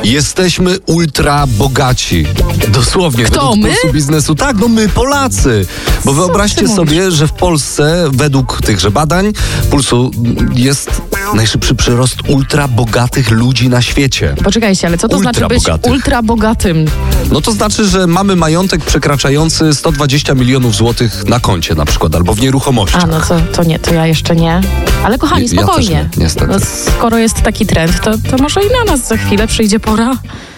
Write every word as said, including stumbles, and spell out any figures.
Jesteśmy ultra bogaci. Dosłownie. Kto, według my? Pulsu Biznesu. Tak, no my Polacy. Bo Co wyobraźcie ty sobie, mówisz? że w Polsce według tychże badań Pulsu jest najszybszy przyrost ultra bogatych ludzi na świecie. Poczekajcie, ale co to Ultra znaczy być bogatych. ultra bogatym? No to znaczy, że mamy majątek przekraczający sto dwadzieścia milionów złotych na koncie na przykład, albo w nieruchomościach. A, no to, to nie, to ja jeszcze nie. Ale kochani, Ja- ja też spokojnie. nie, niestety. No, skoro jest taki trend, to, to może i na nas za chwilę przyjdzie pora.